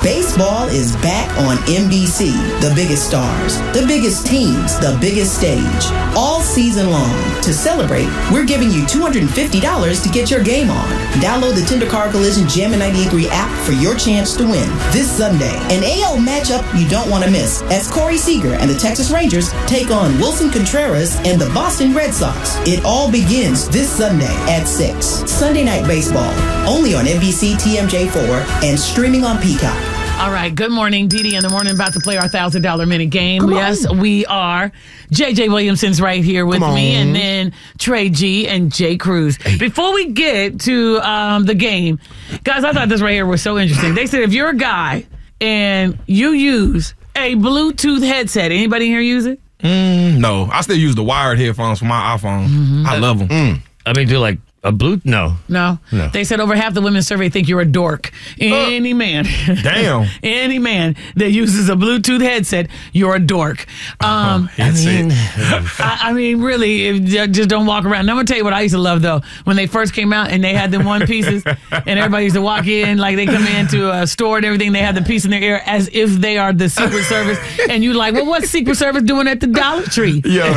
Baseball is back on NBC. The biggest stars, the biggest teams, the biggest stage. All season long. To celebrate, we're giving you $250 to get your game on. Download the Tender Car Collision Jammin' 98.3 app for your chance to win. This Sunday, an AL matchup you don't want to miss as Corey Seager and the Texas Rangers take on Wilson Contreras and the Boston Red Sox. It all begins this Sunday at 6. Sunday Night Baseball, only on NBC TMJ4 and streaming on Peacock. All right, good morning. Dee in the morning, about to play our $1,000 minute game. Yes, we are. JJ Williamson's right here with me, and then Trey G and Jay Cruz. Before we get to the game, guys, I thought this right here was so interesting. They said if you're a guy and you use a Bluetooth headset, anybody here use it? No, I still use the wired headphones for my iPhone. I love them. I mean, do like a Bluetooth? No. They said over half the women surveyed think you're a dork. Any man. Damn. Any man that uses a Bluetooth headset, you're a dork. I mean, really, just don't walk around. I'm going to tell you what I used to love, though. When they first came out and they had them one pieces, and everybody used to walk in, like they come into a store and everything, they have the piece in their ear as if they are the Secret Service. And you're like, well, what's Secret Service doing at the Dollar Tree? Yeah.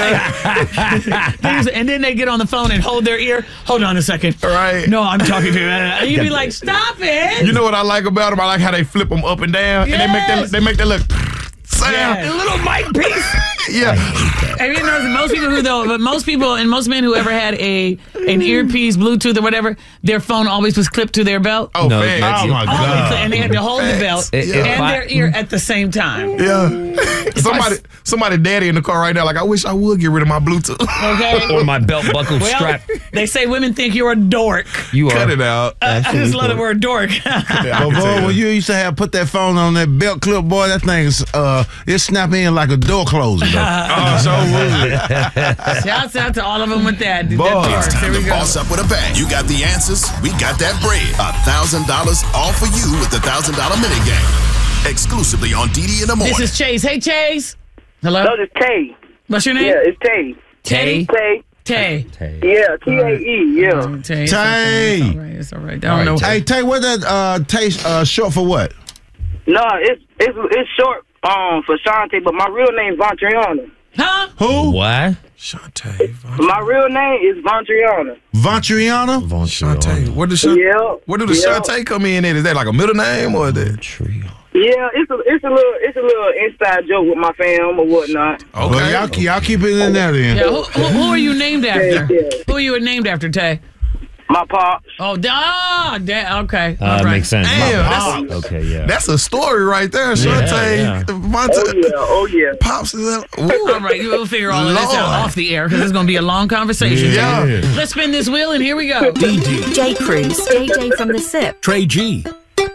And then they get on the phone and hold their ear. Hold on a second. Right. No, I'm talking to you. And you'd be like, stop it. You know what I like about them? I like how they flip them up and down. Yes. And they make that look sound. Yeah. A little mic piece. Yeah. And you know, most people and most men who ever had an earpiece, Bluetooth or whatever, their phone always was clipped to their belt. Oh, no, man. oh my God. And they had to hold the belt and their ear at the same time. Yeah. Somebody daddy in the car right now, like, I wish I would get rid of my Bluetooth. Okay. Or my belt buckle strap. They say women think you're a dork. You are. Cut it out. I just love the word dork. But boy, when you used to have put that phone on that belt clip, boy, that thing is it snap in like a door closer. So weird. Shouts out to all of them with that. It's time to boss up with a bang. You got the answers. We got that bread. $1,000 all for you with the $1,000 minute game. Exclusively on Dee in the morning. This is Chase. Hey, Chase. Hello? No, it's Tay. What's your name? Yeah, it's Tay. Tay? Tay. Tay. Yeah, T-A-E, yeah. Tay. Tay. It's all right. I don't know. Hey, Tay, what that Tay short for what? No, it's short for Shantae, but my real name is Vontriana. Huh? Who? What? Shantae. My real name is Vontriana. Vontriana? Shantae. Where do the Shantae come in at? Is that like a middle name or that? Yeah, it's a little inside joke with my fam or whatnot. Okay. Well, y'all keep it in there then. Yeah, who are you named after? Yeah. Who are you named after, Tay? My pops. Oh, okay. All right. Makes sense. Damn, Okay, yeah. That's a story right there, Shantae. Oh, yeah. Pops is that. All right, we'll figure all of this out off the air because it's going to be a long conversation. Yeah. Let's spin this wheel and here we go. Jay Cruz. JJ from the SIP. Trey G.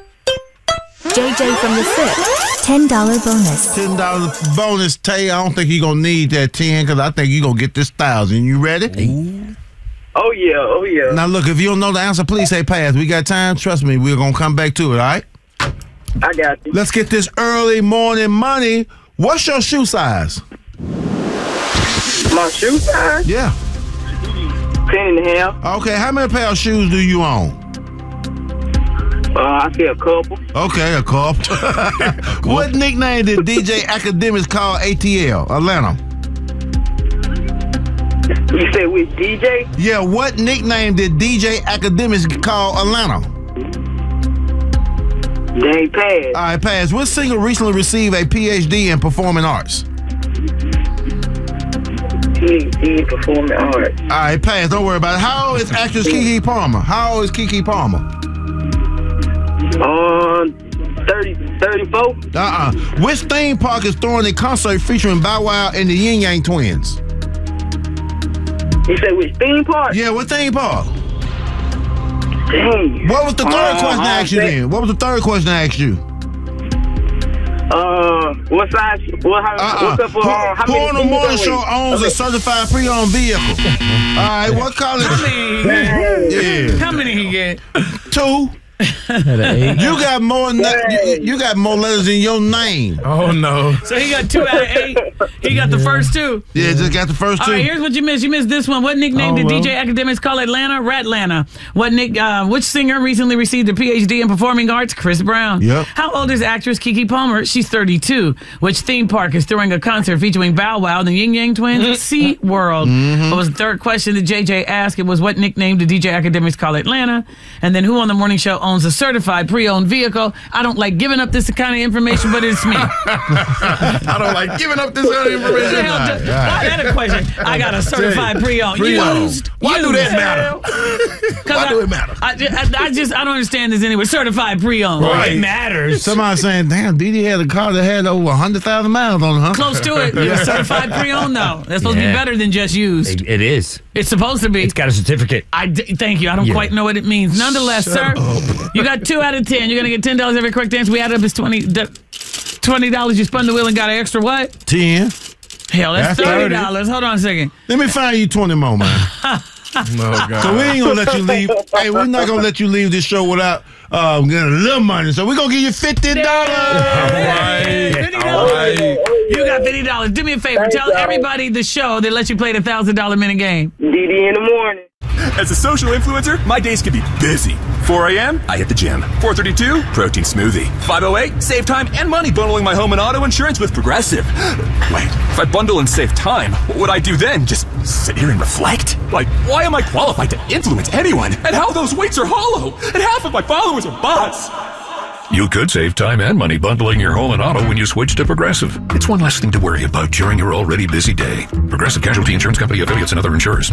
JJ from the SIP. $10 bonus. $10 bonus, Tay. I don't think you're going to need that 10 because I think you're going to get this 1,000. You ready? Ooh. Oh, yeah. Now, look, if you don't know the answer, please say pass. We got time. Trust me, we're going to come back to it, all right? I got you. Let's get this early morning money. What's your shoe size? My shoe size? Yeah. 10.5. Okay, how many pair of shoes do you own? I see a couple. Okay, a couple. What nickname did DJ Academics call ATL, Atlanta? You said with DJ? Yeah, what nickname did DJ Academics call Atlanta? They ain't passed. All right, pass. What singer recently received a PhD in performing arts? PhD performing arts. All right, pass. Don't worry about it. How old is actress Keke Palmer? How old is Keke Palmer? 34. Which theme park is throwing a concert featuring Bow Wow and the Yin Yang Twins? You said which theme park? Yeah, what theme park? Dang. What was the third question I asked you then? What was the third question I asked you? What size? What's up for how Who many on the morning show owns a certified pre-owned vehicle? All right, what college? How many he get? Yeah. How many he get? 2. You got more. You got more letters in your name. Oh no! So he got 2 out of 8. He got the first 2. Yeah, just got the first 2. All right, here's what you missed. You missed this one. What nickname did DJ Academics call Atlanta? Ratlanta. Which singer recently received a PhD in performing arts? Chris Brown. Yep. How old is actress Keke Palmer? She's 32. Which theme park is throwing a concert featuring Bow Wow and the Yin Yang Twins? Sea World. What was the third question that JJ asked? It was what nickname did DJ Academics call Atlanta? And then who on the morning show owns a certified pre-owned vehicle? I don't like giving up this kind of information, but it's me. I don't like giving up this kind of information. I had a question. I got a certified pre-owned. Used. Why do that matter? Why do it matter? I don't understand this anyway. Certified pre-owned. Right. It matters. Somebody saying, damn, DD had a car that had over 100,000 miles on it, huh? Close to it. You're certified pre-owned, though. That's supposed to be better than just used. It is. It's supposed to be. It's got a certificate. Thank you. I don't quite know what it means. Nonetheless, sir, you got 2 out of 10. You're going to get $10 every correct answer. We added up as $20. You spun the wheel and got an extra what? 10. Hell, that's $30. Hold on a second. Let me find you 20 more, man. Oh, God. So we ain't gonna let you leave. Hey, we're not gonna let you leave this show without getting a little money. So we're gonna give you $50. All right. You got $50. Do me a favor. Tell everybody the show that lets you play the $1,000 minute game. DD in the morning. As a social influencer, my days can be busy. 4 a.m., I hit the gym. 4:32, protein smoothie. 5:08, save time and money bundling my home and auto insurance with Progressive. Wait, if I bundle and save time, what would I do then? Just sit here and reflect? Like, why am I qualified to influence anyone? And how those weights are hollow? And half of my followers are bots. You could save time and money bundling your home and auto when you switch to Progressive. It's one less thing to worry about during your already busy day. Progressive Casualty Insurance Company, affiliates, and other insurers.